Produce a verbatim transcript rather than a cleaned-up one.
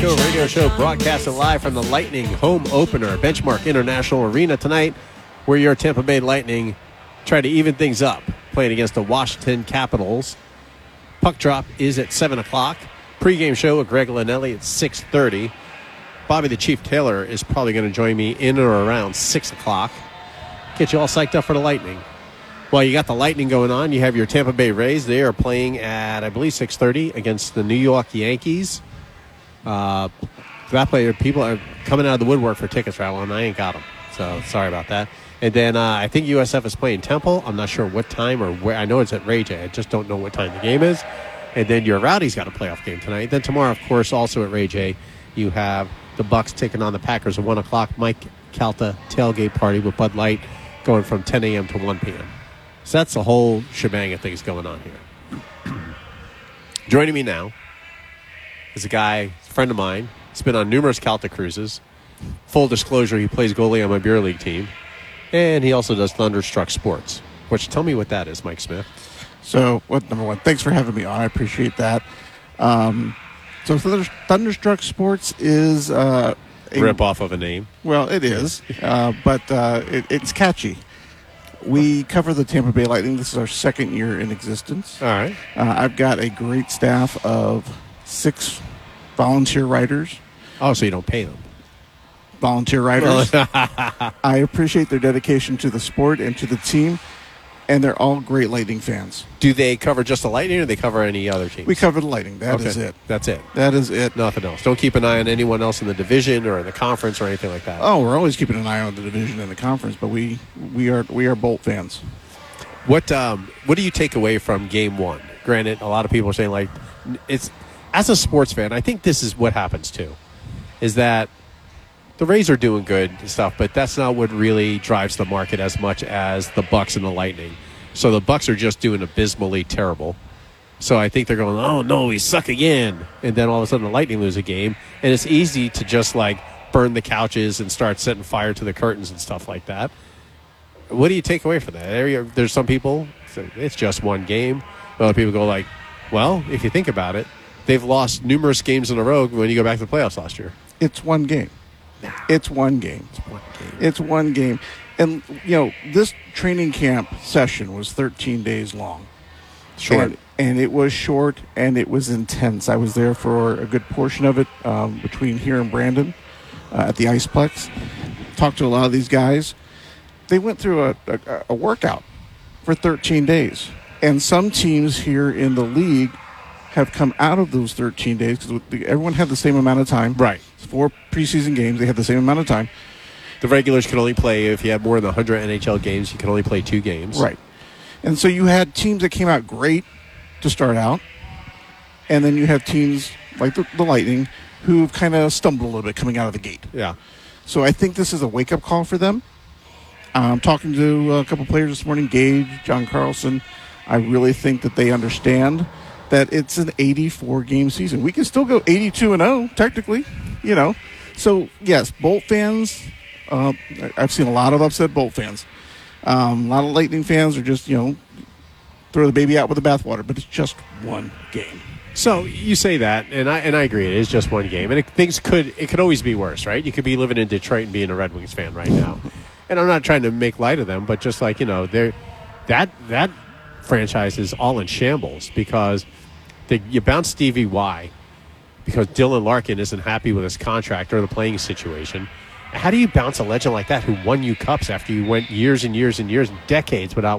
Show radio show broadcasted live from the Lightning home opener, Benchmark International Arena tonight, where your Tampa Bay Lightning try to even things up, playing against the Washington Capitals. Puck drop is at seven o'clock. Pre-game show with Greg Linelli at six thirty. Bobby the Chief Taylor is probably going to join me in or around six o'clock. Get you all psyched up for the Lightning. Well, you got the Lightning going on. You have your Tampa Bay Rays. They are playing at, I believe, six thirty against the New York Yankees. Uh, that player, people are coming out of the woodwork for tickets right now, and I ain't got them. So, sorry about that. And then uh, I think U S F is playing Temple. I'm not sure what time or where. I know it's at Ray J. I just don't know what time the game is. And then your Rowdy's got a playoff game tonight. Then tomorrow, of course, also at Ray J, you have the Bucks taking on the Packers at one o'clock. Mike Calta tailgate party with Bud Light going from ten a.m. to one p.m. So that's the whole shebang of things going on here. Joining me now is a guy, a friend of mine. He's been on numerous Calta cruises. Full disclosure, he plays goalie on my beer league team. And he also does Thunderstruck Sports. Which, tell me what that is, Mike Smith. So, what number one, thanks for having me on. I appreciate that. Um, so, Thunder, Thunderstruck Sports is... Uh, a rip off of a name. Well, it is. uh, but uh, it, it's catchy. We cover the Tampa Bay Lightning. This is our second year in existence. All right. Uh, I've got a great staff of six volunteer writers. Oh, so you don't pay them. Volunteer writers. I appreciate their dedication to the sport and to the team, and they're all great Lightning fans. Do they cover just the Lightning, or do they cover any other teams? We cover the Lightning. That okay. is it. That's it. That is it. Nothing else. Don't keep an eye on anyone else in the division or in the conference or anything like that. Oh, we're always keeping an eye on the division and the conference, but we we are we are Bolt fans. What um what do you take away from Game One? Granted, a lot of people are saying, like, it's as a sports fan, I think this is what happens too, is that the Rays are doing good and stuff, but that's not what really drives the market as much as the Bucks and the Lightning. So the Bucks are just doing abysmally terrible. So I think they're going, oh, no, we suck again. And then all of a sudden the Lightning lose a game. And it's easy to just, like, burn the couches and start setting fire to the curtains and stuff like that. What do you take away from that? There's some people, it's just one game. Other people go like, well, if you think about it, they've lost numerous games in a row when you go back to the playoffs last year. It's one game. Nah. It's one game. It's one game. It's one game. And, you know, this training camp session was thirteen days long. Short. And, and it was short, and it was intense. I was there for a good portion of it um, between here and Brandon uh, at the Iceplex. Talked to a lot of these guys. They went through a, a, a workout for thirteen days. And some teams here in the league have come out of those thirteen days because everyone had the same amount of time. Right. Four preseason games, they had the same amount of time. The regulars could only play, if you had more than one hundred N H L games, you could only play two games. Right. And so you had teams that came out great to start out, and then you have teams like the, the Lightning who kind of stumbled a little bit coming out of the gate. Yeah. So I think this is a wake-up call for them. I'm talking to a couple players this morning, Gage, John Carlson. I really think that they understand that it's an eighty-four game season. We can still go eighty-two and oh, technically, you know. So, yes, Bolt fans, uh, I've seen a lot of upset Bolt fans. Um, a lot of Lightning fans are just, you know, throw the baby out with the bathwater, but it's just one game. So you say that, and I and I agree. It is just one game, and it, things could it could always be worse, right? You could be living in Detroit and being a Red Wings fan right now, and I'm not trying to make light of them, but just like, you know, they're that that franchise is all in shambles because they, you bounce Stevie Y because Dylan Larkin isn't happy with his contract or the playing situation. How do you bounce a legend like that who won you cups after you went years and years and years, decades without